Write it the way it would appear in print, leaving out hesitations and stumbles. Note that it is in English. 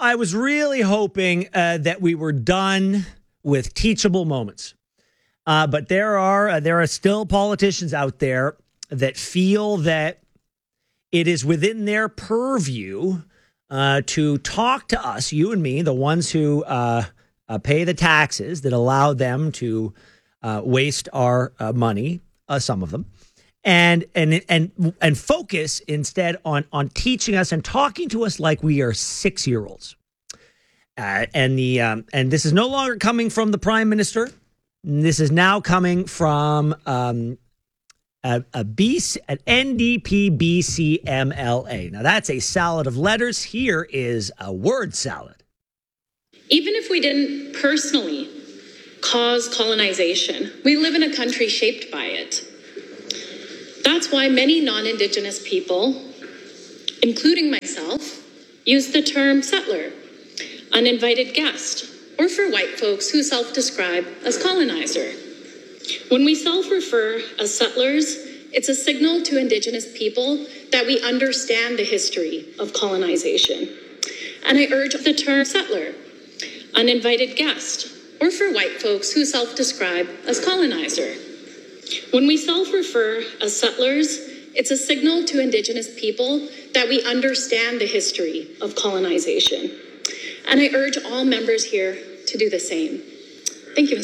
I was really hoping that we were done with teachable moments. But there are still politicians out there that feel that it is within their purview to talk to us, you and me, the ones who pay the taxes that allow them to waste our money, some of them, and focus instead on teaching us and talking to us like we are 6-year-olds. And this is no longer coming from the Prime Minister. This is now coming from an NDP BC MLA. Now that's a salad of letters. Here is a word salad. Even if we didn't personally cause colonization, we live in a country shaped by it. That's why many non-Indigenous people, including myself, use the term settler, uninvited guest, or for white folks who self-describe as colonizer. When we self-refer as settlers, it's a signal to Indigenous people that we understand the history of colonization. And I urge the term settler, uninvited guest, or for white folks who self-describe as colonizer. When we self-refer as settlers, it's a signal to Indigenous people that we understand the history of colonization. And I urge all members here to do the same. Thank you, Mr.